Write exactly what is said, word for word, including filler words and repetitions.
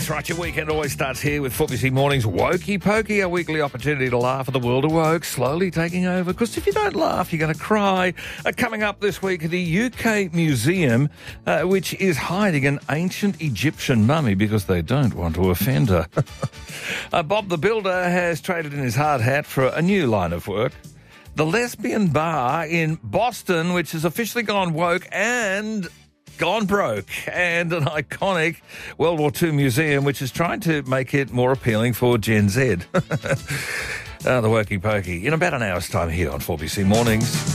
That's right, your weekend always starts here with four B C Mornings Wokey Pokey, a weekly opportunity to laugh at the world of woke, slowly taking over. Because if you don't laugh, you're going to cry. Uh, coming up this week, the U K Museum, uh, which is hiding an ancient Egyptian mummy because they don't want to offend her. uh, Bob the Builder has traded in his hard hat for a new line of work. The lesbian bar in Boston, which has officially gone woke and gone broke, and an iconic World War Two museum which is trying to make it more appealing for Gen Z. uh, the Wokey Pokey in about an hour's time here on four B C Mornings.